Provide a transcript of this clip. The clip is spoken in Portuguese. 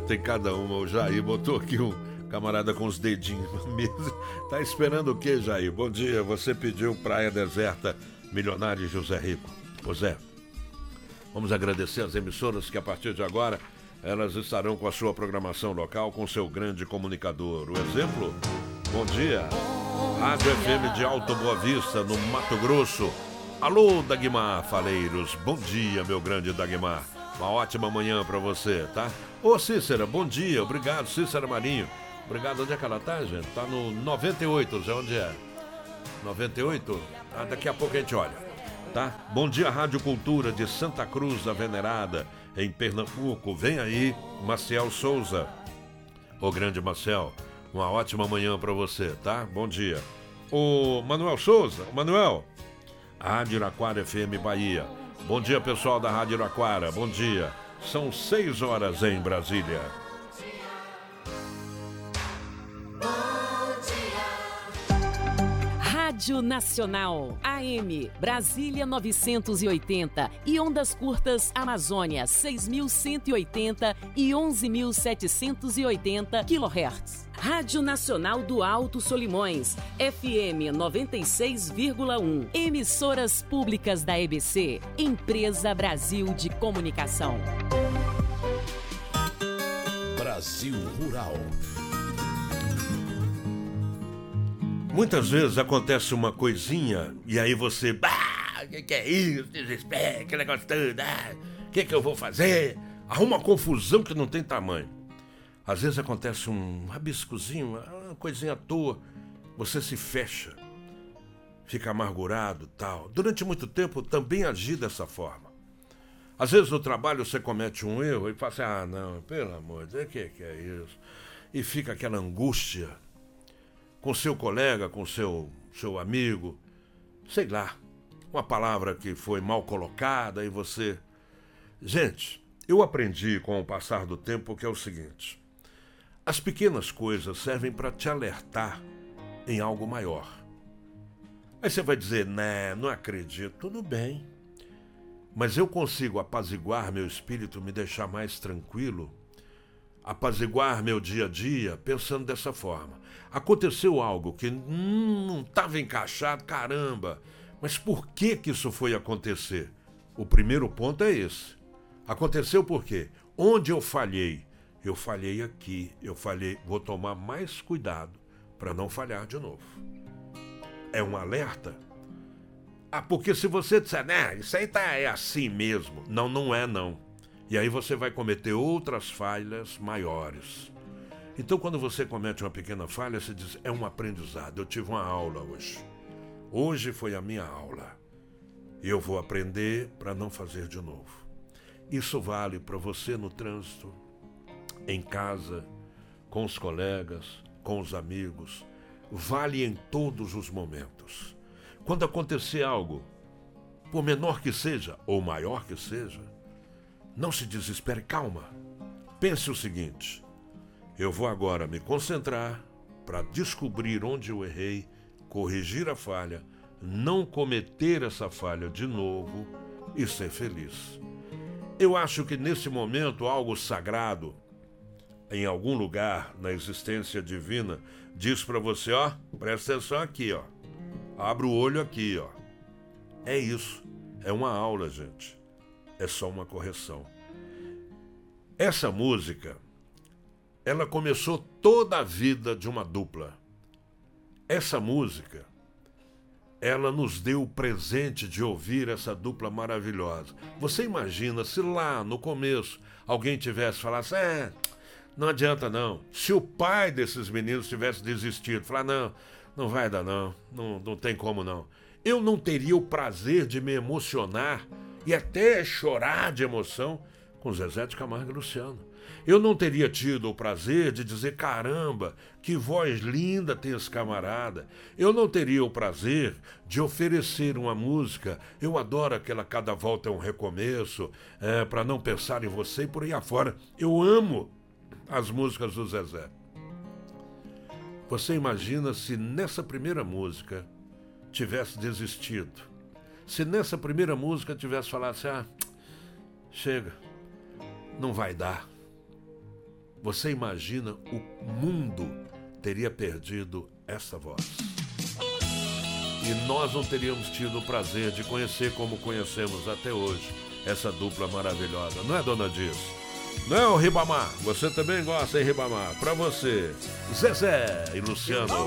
tem cada uma. O Jair botou aqui um camarada com os dedinhos na mesa. Tá esperando o quê, Jair? Bom dia, você pediu Praia Deserta, Milionário José Rico. Pois é, vamos agradecer as emissoras que a partir de agora elas estarão com a sua programação local, com seu grande comunicador. O exemplo, bom dia, Rádio FM de Alto Boa Vista, no Mato Grosso. Alô, Dagmar Faleiros, bom dia, meu grande Dagmar. Uma ótima manhã pra você, tá? Ô, Cícera, bom dia, obrigado, Cícera Marinho. Obrigado, onde é que ela tá, gente? Tá no 98, já onde é? 98? Ah, daqui a pouco a gente olha, tá? Bom dia, Rádio Cultura de Santa Cruz da Venerada, em Pernambuco. Vem aí, Maciel Souza. Ô, grande Maciel, uma ótima manhã pra você, tá? Bom dia. Ô, Manuel Souza, Manuel, Rádio Iraquara FM Bahia. Bom dia, pessoal da Rádio Iraquara, bom dia. São 6 horas em Brasília. Rádio Nacional, AM, Brasília 980 e ondas curtas Amazônia 6.180 e 11.780 kHz. Rádio Nacional do Alto Solimões, FM 96,1. Emissoras públicas da EBC, Empresa Brasil de Comunicação. Brasil Rural. Muitas vezes acontece uma coisinha e aí você... que é isso? Desespero, que negócio todo. Que eu vou fazer? Arruma uma confusão que não tem tamanho. Às vezes acontece um rabiscozinho, uma coisinha à toa. Você se fecha, fica amargurado, tal. Durante muito tempo também agi dessa forma. Às vezes no trabalho você comete um erro e fala assim, não, pelo amor de Deus, que é isso? E fica aquela angústia com seu colega, com seu amigo, sei lá, uma palavra que foi mal colocada e você... Gente, eu aprendi com o passar do tempo que é o seguinte: as pequenas coisas servem para te alertar em algo maior. Aí você vai dizer, não acredito, tudo bem, mas eu consigo apaziguar meu espírito, me deixar mais tranquilo, apaziguar meu dia a dia pensando dessa forma. Aconteceu algo que não estava encaixado, caramba, mas por que isso foi acontecer? O primeiro ponto é esse. Aconteceu por quê? Onde eu falhei? Eu falhei aqui, vou tomar mais cuidado para não falhar de novo. É um alerta. Porque se você disser, isso aí é assim mesmo. Não é não. E aí você vai cometer outras falhas maiores. Então, quando você comete uma pequena falha, você diz, é um aprendizado. Eu tive uma aula hoje. Hoje foi a minha aula. E eu vou aprender para não fazer de novo. Isso vale para você no trânsito, em casa, com os colegas, com os amigos. Vale em todos os momentos. Quando acontecer algo, por menor que seja, ou maior que seja, não se desespere, calma. Pense o seguinte: eu vou agora me concentrar para descobrir onde eu errei, corrigir a falha, não cometer essa falha de novo e ser feliz. Eu acho que nesse momento algo sagrado, em algum lugar na existência divina, diz para você, presta atenção aqui, abre o olho aqui, É isso, é uma aula, gente. É só uma correção. Essa música, ela começou toda a vida de uma dupla. Essa música, ela nos deu o presente de ouvir essa dupla maravilhosa. Você imagina se lá no começo alguém tivesse falado assim, não adianta não. Se o pai desses meninos tivesse desistido, falar, não vai dar não tem como não. Eu não teria o prazer de me emocionar e até chorar de emoção com Zezé de Camargo e Luciano. Eu não teria tido o prazer de dizer, caramba, que voz linda tem esse camarada. Eu não teria o prazer de oferecer uma música. Eu adoro aquela Cada Volta é um Recomeço, para não pensar em você e por aí afora. Eu amo as músicas do Zezé. Você imagina se nessa primeira música tivesse desistido? Se nessa primeira música tivesse falado assim, chega, não vai dar. você imagina o mundo teria perdido essa voz. E nós não teríamos tido o prazer de conhecer como conhecemos até hoje essa dupla maravilhosa. Não é, dona Diz? Não, Ribamar, você também gosta, hein, Ribamar? Pra você, Zezé e Luciano.